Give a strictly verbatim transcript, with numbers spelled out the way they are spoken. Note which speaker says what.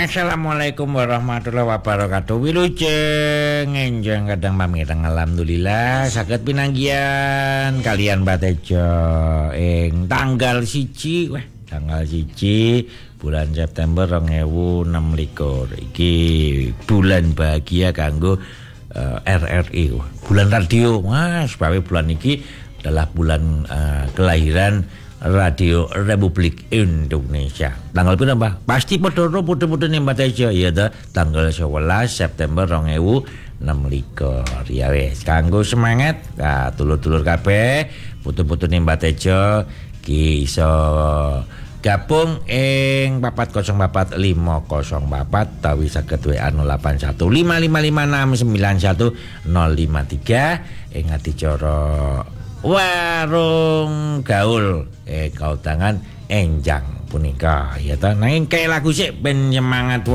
Speaker 1: Assalamualaikum warahmatullahi wabarakatuh. Wilujeng enjang kadang pamireng alhamdulillah saged pinanggihan kalian Batejo ing tanggal siji wah tanggal siji bulan September dua ribu enam belas iki bulan bahagia kanggo uh, R R I bulan radio Mas bawe bulan iki adalah bulan uh, kelahiran Radio Republik Indonesia. Tanggal pira, Mbah? Pasti padha padha-padha ning Batejo ya ta, tanggal sewelas September dua ribu enam belas. Ya wis, kanggo semangat nah, dulur-dulur kabeh, putu-putu ning Batejo ki iso gabung ing papat kosong papat lima kosong papat tawi saged W A nol delapan satu lima lima lima enam sembilan satu nol lima tiga ing adicara warung gaul eh kau tangan enjang punika ya ta nang kayak lagu sik ben nyemangat